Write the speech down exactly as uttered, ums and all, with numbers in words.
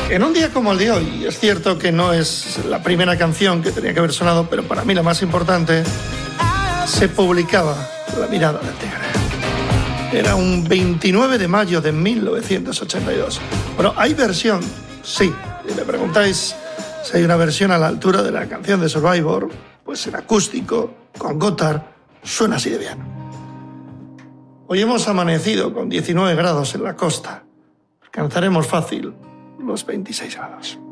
En un día como el de hoy, es cierto que no es la primera canción que tenía que haber sonado, pero para mí la más importante, se publicaba La mirada del tigre. Era un veintinueve de mayo de mil novecientos ochenta y dos. Bueno, ¿hay versión? Sí. Si me preguntáis si hay una versión a la altura de la canción de Survivor, pues en acústico, con Gotthard, suena así de bien. Hoy hemos amanecido con diecinueve grados en la costa. Alcanzaremos fácil los veintiséis grados.